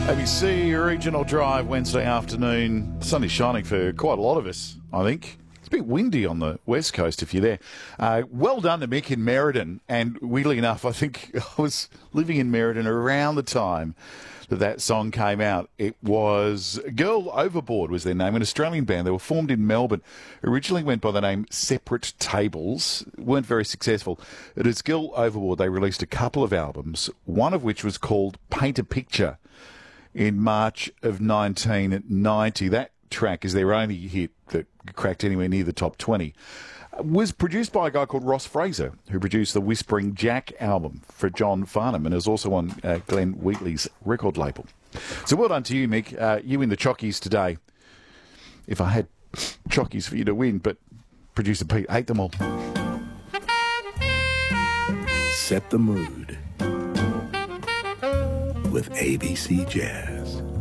ABC Regional Drive Wednesday afternoon. The sun is shining for quite a lot of us, I think. It's a bit windy on the west coast if you're there. Well done to Mick in Merredin. And weirdly enough, I think I was living in Merredin around the time that song came out. It was Girl Overboard was their name, an Australian band. They were formed in Melbourne. Originally went by the name Separate Tables. Weren't very successful. It is Girl Overboard. They released a couple of albums, one of which was called Paint a Picture in March of 1990. That track is their only hit that cracked anywhere near the top 20. Was produced by a guy called Ross Fraser, who produced the Whispering Jack album for John Farnham and is also on Glenn Wheatley's record label. So well done to you, Mick. You in the Chockies today. If I had Chockies for you to win, but producer Pete, hate them all. Set the mood with ABC Jazz.